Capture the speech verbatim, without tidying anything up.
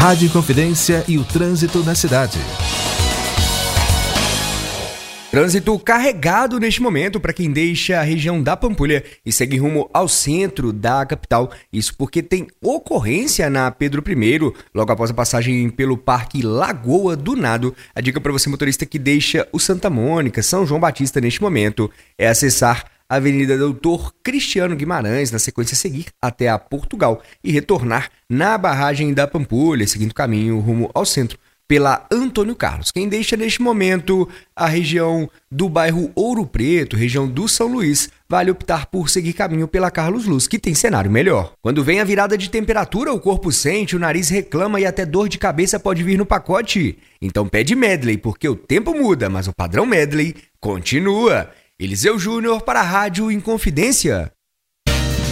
Rádio Inconfidência e o trânsito na cidade. Trânsito carregado neste momento para quem deixa a região da Pampulha e segue rumo ao centro da capital. Isso porque tem ocorrência na Pedro I, logo após a passagem pelo Parque Lagoa do Nado. A dica para você, motorista, que deixa o Santa Mônica, São João Batista neste momento é acessar a Avenida Doutor Cristiano Guimarães, na sequência seguir até a Portugal e retornar na barragem da Pampulha, seguindo o caminho rumo ao centro pela Antônio Carlos. Quem deixa neste momento a região do bairro Ouro Preto, região do São Luís, vale optar por seguir caminho pela Carlos Luz, que tem cenário melhor. Quando vem a virada de temperatura, o corpo sente, o nariz reclama e até dor de cabeça pode vir no pacote. Então pede Medley, porque o tempo muda, mas o padrão Medley continua. Eliseu Júnior para a Rádio Inconfidência.